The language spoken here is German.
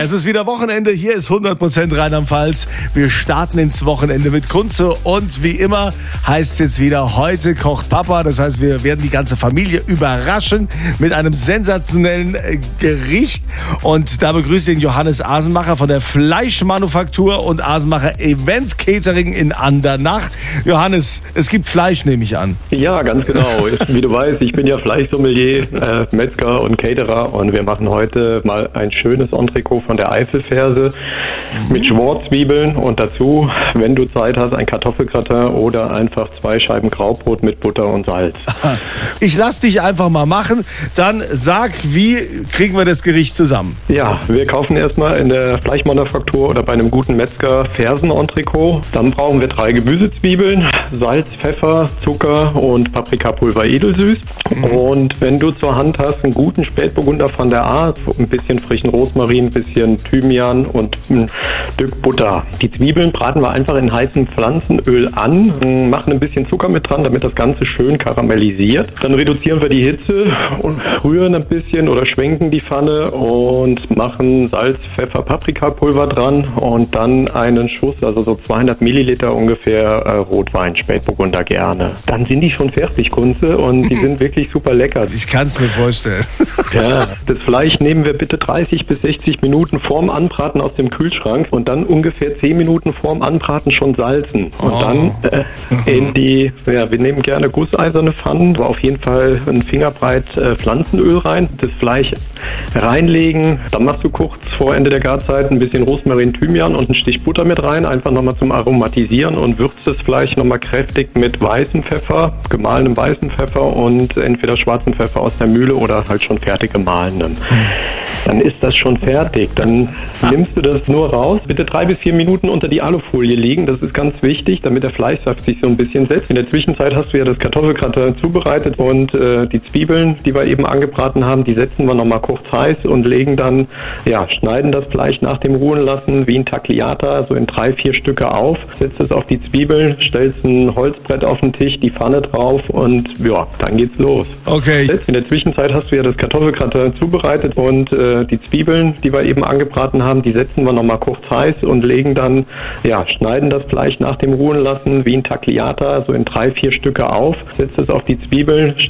Es ist wieder Wochenende, hier ist 100% Rheinland-Pfalz. Wir starten ins Wochenende mit Kunze und wie immer heißt es jetzt wieder, heute kocht Papa. Das heißt, wir werden die ganze Familie überraschen mit einem sensationellen Gericht. Und da begrüße ich den Johannes Asenmacher von der Fleischmanufaktur und Asenmacher Event Catering in Andernach. Johannes, es gibt Fleisch, nehme ich an. Ja, ganz genau. Wie du weißt, ich bin ja Fleischsommelier, Metzger und Caterer und wir machen heute mal ein schönes Entrecot von der Eifelferse mit Schwarzwiebeln und dazu, wenn du Zeit hast, ein Kartoffelgratin oder einfach 2 Scheiben Graubrot mit Butter und Salz. Ich lass dich einfach mal machen. Dann sag, wie kriegen wir das Gericht zusammen? Ja, wir kaufen erstmal in der Fleischmanufaktur oder bei einem guten Metzger Fersen-Entrecot. Dann brauchen wir 3 Gemüsezwiebeln, Salz, Pfeffer, Zucker und Paprikapulver edelsüß. Und wenn du zur Hand hast, einen guten Spätburgunder von der A, ein bisschen frischen Rosmarin, ein bisschen Thymian und ein Stück Butter. Die Zwiebeln braten wir einfach in heißem Pflanzenöl an, machen ein bisschen Zucker mit dran, damit das Ganze schön karamellisiert. Dann reduzieren wir die Hitze und rühren ein bisschen oder schwenken die Pfanne und machen Salz, Pfeffer, Paprikapulver dran und dann einen Schuss, also so 200 Milliliter ungefähr Rotwein, Spätburgunder gerne. Dann sind die schon fertig, Kunze, und die sind wirklich super lecker. Ich kann es mir vorstellen. Ja, das Fleisch nehmen wir bitte 30 bis 60 Minuten vorm Anbraten aus dem Kühlschrank und dann ungefähr 10 Minuten vorm Anbraten schon salzen. Und dann in die, wir nehmen gerne gusseiserne Pfannen, aber auf jeden Fall ein Fingerbreit Pflanzenöl rein, das Fleisch reinlegen, dann machst du kurz vor Ende der Garzeit ein bisschen Rosmarin, Thymian und einen Stich Butter mit rein, einfach nochmal zum Aromatisieren und würzt das Fleisch nochmal kräftig mit weißem Pfeffer, gemahlenem weißen Pfeffer und entweder schwarzen Pfeffer aus der Mühle oder halt schon fertig gemahlenem. Dann ist das schon fertig. Dann nimmst du das nur raus. Bitte 3 bis 4 Minuten unter die Alufolie legen. Das ist ganz wichtig, damit der Fleischsaft sich so ein bisschen setzt. In der Zwischenzeit hast du ja das Kartoffelgratin zubereitet und die Zwiebeln, die wir eben angebraten haben, die setzen wir nochmal kurz heiß und legen dann, schneiden das Fleisch nach dem Ruhen lassen wie ein Tagliata, so in 3, 4 Stücke auf. Setzt es auf die Zwiebeln, stellst ein Holzbrett auf den Tisch, die Pfanne drauf und dann geht's los. Okay. In der Zwischenzeit hast du ja das Kartoffelgratin zubereitet und die Zwiebeln, die wir eben angebraten haben, die setzen wir nochmal kurz heiß und legen dann, schneiden das Fleisch nach dem Ruhen lassen wie ein Tagliata, so in 3, 4 Stücke auf, setzt es auf die Zwiebeln,